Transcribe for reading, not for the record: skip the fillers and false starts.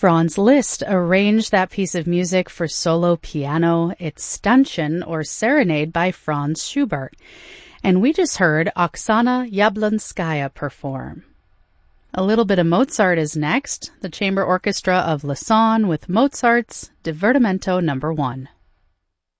Franz Liszt arranged that piece of music for solo piano. It's Stanchen, or Serenade, by Franz Schubert. And we just heard Oksana Yablonskaya perform. A little bit of Mozart is next, the Chamber Orchestra of Lausanne with Mozart's Divertimento No. 1.